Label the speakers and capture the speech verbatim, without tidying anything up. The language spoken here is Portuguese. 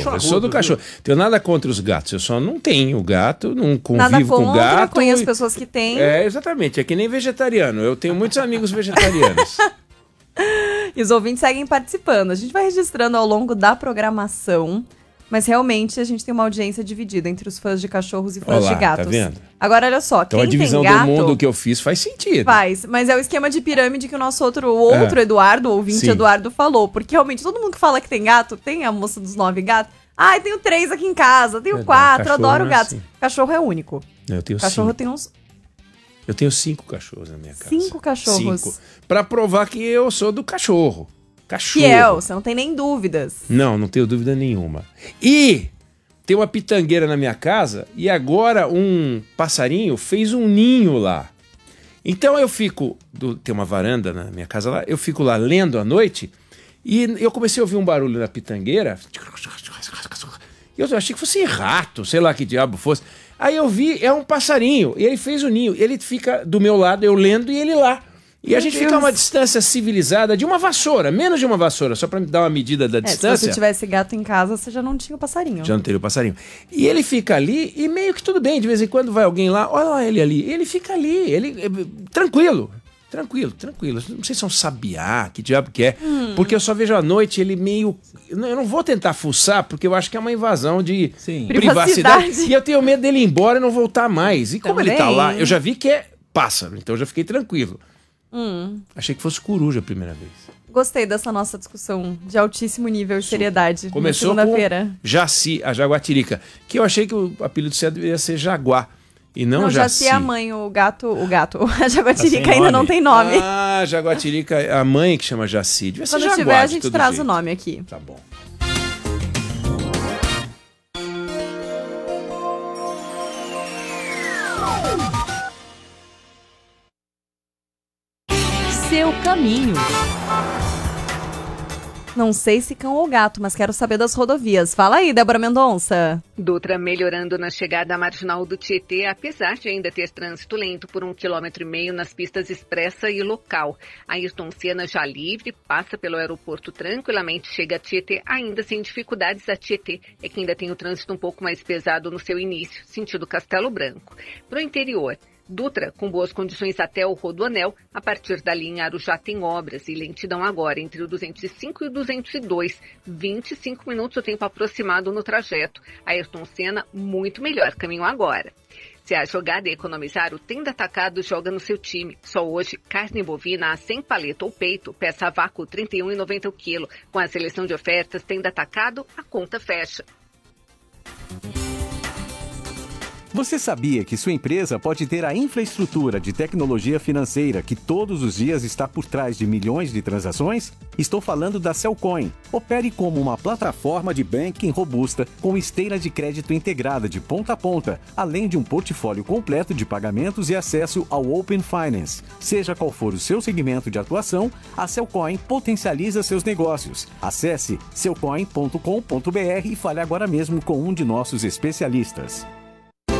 Speaker 1: Eu sou do cachorro. Tenho nada contra os gatos. Eu só não tenho gato, não convivo
Speaker 2: nada contra,
Speaker 1: com gato.
Speaker 2: Conheço pessoas que têm.
Speaker 1: É, exatamente. É que nem vegetariano. Eu tenho muitos amigos vegetarianos.
Speaker 2: E os ouvintes seguem participando. A gente vai registrando ao longo da programação. Mas realmente a gente tem uma audiência dividida entre os fãs de cachorros e fãs
Speaker 1: Olá,
Speaker 2: de gatos.
Speaker 1: tá vendo?
Speaker 2: Agora, olha só,
Speaker 1: Então
Speaker 2: quem
Speaker 1: a divisão
Speaker 2: tem gato,
Speaker 1: do mundo que eu fiz faz sentido.
Speaker 2: Faz, mas é o esquema de pirâmide que o nosso outro, o outro
Speaker 1: É.
Speaker 2: Eduardo, o ouvinte
Speaker 1: Sim.
Speaker 2: Eduardo, falou. Porque realmente todo mundo que fala que tem gato, tem a moça dos nove gatos. Ai, tenho três aqui em casa, tenho
Speaker 1: Verdade,
Speaker 2: quatro,
Speaker 1: cachorro
Speaker 2: adoro
Speaker 1: não é
Speaker 2: gatos.
Speaker 1: assim.
Speaker 2: Cachorro é único.
Speaker 1: Eu tenho
Speaker 2: Cachorro
Speaker 1: cinco.
Speaker 2: tem uns
Speaker 1: Eu tenho cinco cachorros na minha casa.
Speaker 2: cinco cachorros.
Speaker 1: Cinco. Pra provar que eu sou do cachorro. Cachorro.
Speaker 2: Fiel, você não tem nem dúvidas.
Speaker 1: Não, não tenho dúvida nenhuma. E tem uma pitangueira na minha casa e agora um passarinho fez um ninho lá. Então eu fico, do, tem uma varanda na minha casa lá, eu fico lá lendo à noite e eu comecei a ouvir um barulho na pitangueira. E eu achei que fosse rato, sei lá que diabo fosse. Aí eu vi, é um passarinho, e ele fez o ninho. Ele fica do meu lado, eu lendo, e ele lá. E
Speaker 2: Meu
Speaker 1: a gente
Speaker 2: Deus.
Speaker 1: fica a uma distância civilizada de uma vassoura, menos de uma vassoura, só pra me dar uma medida da
Speaker 2: É, se
Speaker 1: distância.
Speaker 2: você tivesse gato em casa, você já não tinha o passarinho.
Speaker 1: Já não teria o passarinho. E ele fica ali e meio que tudo bem. De vez em quando vai alguém lá, olha lá ele ali. Ele fica ali, ele é, tranquilo. Tranquilo, tranquilo. Não sei se é um sabiá, que diabo que é. Hum. Porque eu só vejo à noite ele meio... Eu não vou tentar fuçar, porque eu acho que é uma invasão de
Speaker 2: Sim.
Speaker 1: privacidade.
Speaker 2: Privacidade.
Speaker 1: E eu tenho medo dele ir embora e não voltar mais. E como
Speaker 2: Também.
Speaker 1: ele tá lá, eu já vi que é pássaro, então eu já fiquei tranquilo.
Speaker 2: Hum.
Speaker 1: Achei que fosse coruja a primeira vez.
Speaker 2: Gostei dessa nossa discussão de altíssimo nível de seriedade.
Speaker 1: Começou
Speaker 2: na
Speaker 1: com
Speaker 2: segunda-feira.
Speaker 1: Jaci, a jaguatirica, que eu achei que o apelido certo deveria ser Jaguar. E não,
Speaker 2: Não,
Speaker 1: Jaci.
Speaker 2: Jaci é a mãe, o gato, o gato, a jaguatirica
Speaker 3: Tá sem
Speaker 2: ainda
Speaker 3: nome.
Speaker 2: não tem nome.
Speaker 1: Ah, jaguatirica, a mãe que chama Jaci. Devia ser
Speaker 2: Quando
Speaker 1: Jaguar,
Speaker 2: tiver, a
Speaker 1: de
Speaker 2: gente
Speaker 1: todo
Speaker 2: traz
Speaker 1: jeito.
Speaker 2: o nome aqui.
Speaker 1: Tá bom.
Speaker 4: Seu caminho.
Speaker 2: Não sei se cão ou gato, mas quero saber das rodovias. Fala aí, Débora Mendonça.
Speaker 5: Dutra melhorando na chegada à marginal do Tietê, apesar de ainda ter trânsito lento por um quilômetro e meio nas pistas expressa e local. Ayrton Senna já livre, passa pelo aeroporto tranquilamente, chega a Tietê, ainda sem dificuldades. A Tietê é que ainda tem o trânsito um pouco mais pesado no seu início, sentido Castelo Branco. Para o interior, Dutra, com boas condições até o Rodoanel, a partir da linha Arujá tem obras e lentidão agora entre o duzentos e cinco e o duzentos e dois, vinte e cinco minutos o tempo aproximado no trajeto. Ayrton Senna, muito melhor, caminho agora. Se a jogada é economizar, o Tenda Atacado joga no seu time. Só hoje, carne bovina a cem paleta ou peito, peça a vácuo trinta e um reais e noventa centavos o quilo. Com a seleção de ofertas Tenda Atacado, a conta fecha.
Speaker 6: Você sabia que sua empresa pode ter a infraestrutura de tecnologia financeira que todos os dias está por trás de milhões de transações? Estou falando da Cellcoin. Opere como uma plataforma de banking robusta com esteira de crédito integrada de ponta a ponta, além de um portfólio completo de pagamentos e acesso ao Open Finance. Seja qual for o seu segmento de atuação, a Cellcoin potencializa seus negócios. Acesse cellcoin ponto com ponto br e fale agora mesmo com um de nossos especialistas.